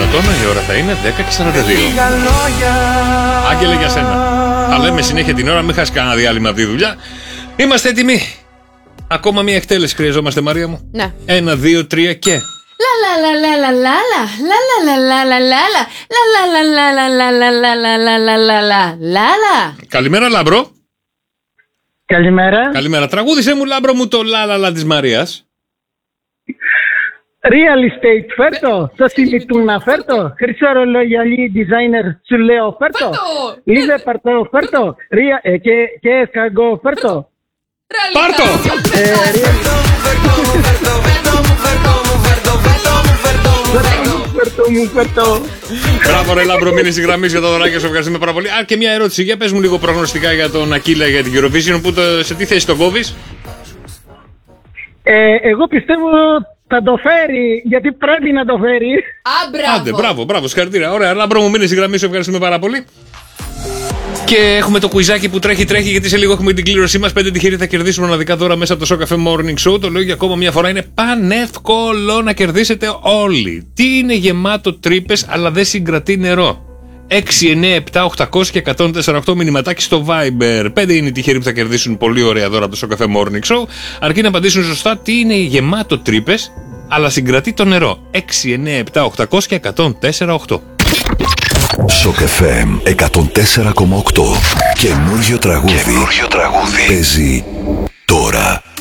ετών, η ώρα θα είναι 10:42. Άγγελε, για σένα. Θα λέμε συνέχεια την ώρα, μην χάσει κανένα διάλειμμα από τη δουλειά. Είμαστε έτοιμοι. Ακόμα μία εκτέλεση χρειαζόμαστε, Μαρία μου. Ναι. 1, 2, 3 και. Καλημέρα, Λάμπρο. Καλημέρα. Καλημέρα. Τραγούδισε μου, Λάμπρο μου, το λάλαλα της Μαρίας. Real estate, φέρτο. Το Σιμιτούνα, φέρτο. Χρυσό ρολογιαλί, designer, σου λέω, φέρτο. Λίζε, φέρτο, φέρτο. Και εσκαγκό, φέρτο. Πάρτο! Φέρτο. Μπράβο, ρε Λάμπρο, μείνει στη γραμμή για τα δωράκια σου. Ευχαριστούμε πάρα πολύ. Και μια ερώτηση. Για πες μου λίγο προγνωστικά για τον Ακίλα για την Eurovision. Σε τι θέση τον κόβεις? Εγώ πιστεύω θα το φέρει, γιατί πρέπει να το φέρει. Άντε, μπράβο, συγχαρητήρια. Ωραία, Λάμπρο μου, μείνει στη γραμμή σου. Ευχαριστούμε πάρα πολύ. Και έχουμε το κουιζάκι που τρέχει, γιατί σε λίγο έχουμε την κλήρωσή μας. 5 τυχεροί θα κερδίσουν μοναδικά δώρα μέσα από το Show Cafe Morning Show. Το λέω για ακόμα μια φορά, είναι πανεύκολο να κερδίσετε όλοι. Τι είναι γεμάτο τρύπες, αλλά δεν συγκρατεί νερό. 6, 9, 7, 800 και 148 μηνυματάκι στο Viber. 5 είναι οι τυχεροί που θα κερδίσουν πολύ ωραία δώρα από το Show Cafe Morning Show. Αρκεί να απαντήσουν σωστά τι είναι γεμάτο τρύπες, αλλά συγκρατεί το νερό. 6, 9, 7, 800 και 148. Shock FM 104,8. Καινούριο τραγούδι. Παίζει τώρα.